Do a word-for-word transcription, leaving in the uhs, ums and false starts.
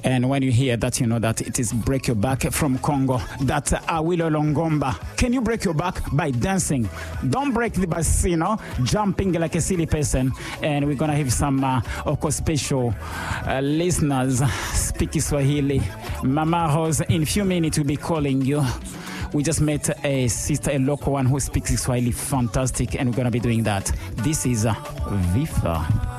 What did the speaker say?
And when you hear that, you know that it is Break Your Back from Congo. That's Awilo Longomba. Can you break your back? By dancing. Don't break the back, you know, jumping like a silly person. And we're going to have some, uh, of course, special uh, listeners speak Swahili. Mama Rose, in a few minutes, we'll be calling you. We just met a sister, a local one who speaks Swahili fantastic, and we're going to be doing that. This is uh, Vifa.